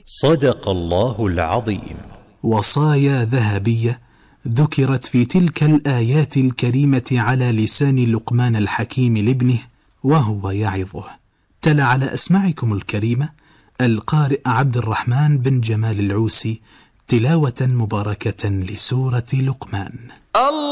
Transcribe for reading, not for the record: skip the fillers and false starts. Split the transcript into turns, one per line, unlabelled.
صدق الله العظيم.
وصايا ذهبية ذكرت في تلك الآيات الكريمة على لسان لقمان الحكيم لابنه وهو يعظه. تلا على أسماعكم الكريمة القارئ عبد الرحمن بن جمال العوسي تلاوة مباركة لسورة لقمان.